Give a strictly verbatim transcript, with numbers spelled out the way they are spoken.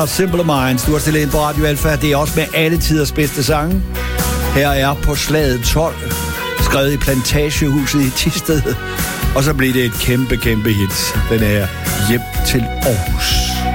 Simple Minds, du har stillet ind på Radio Alfa. Det er også med alle tiders bedste sange. Her er På slaget tolv, skrevet i Plantagehuset i Thisted. Og så blev det et kæmpe, kæmpe hit. Den er Hjem til Aarhus.